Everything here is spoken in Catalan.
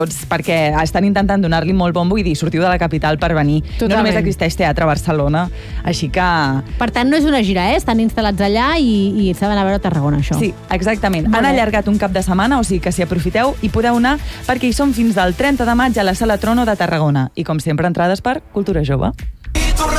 perquè estan intentant donar-li molt bombo i dir, sortiu de la capital per venir. Totalment. No només existeix teatre a Barcelona, així que... Per tant, no és una gira, estan instal·lats allà i s'ha d'anar a veure a Tarragona, això. Sí, exactament. Han allargat un cap de setmana, o sigui que si aprofiteu hi podeu anar, perquè hi som fins del 30 de maig a la Sala Trono de Tarragona. I com sempre, entrades per Cultura Jove.